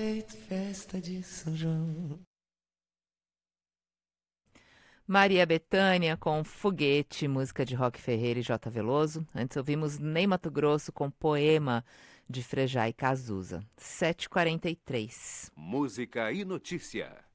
feito festa de São João. Maria Bethânia com Foguete, música de Roque Ferreira e J. Veloso. Antes ouvimos Ney Matogrosso com Poema, de Frejá e Cazuza. 7h43. Música e notícia.